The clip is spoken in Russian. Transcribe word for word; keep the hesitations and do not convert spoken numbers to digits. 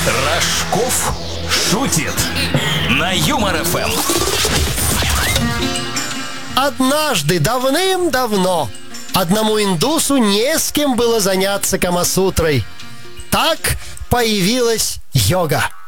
Рожков шутит на Юмор эф эм. Однажды, давным-давно, одному индусу не с кем было заняться камасутрой. Так появилась йога.